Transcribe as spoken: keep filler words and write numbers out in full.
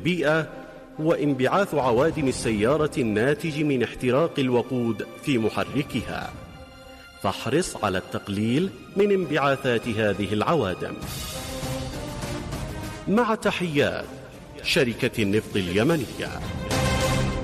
للبيئة وانبعاث عوادم السيارة الناتج من احتراق الوقود في محركها، فاحرص على التقليل من انبعاثات هذه العوادم. مع تحيات شركة النفط اليمنية.